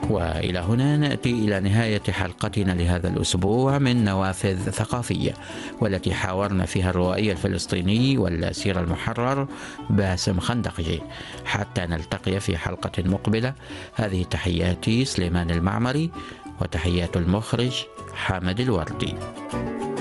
وإلى هنا نأتي إلى نهاية حلقتنا لهذا الأسبوع من نوافذ ثقافية، والتي حاورنا فيها الروائي الفلسطيني والأسير المحرر باسم خندقجي. حتى نلتقي في حلقة مقبلة، هذه تحياتي سليمان المعمري، وتحيات المخرج حامد الوردي.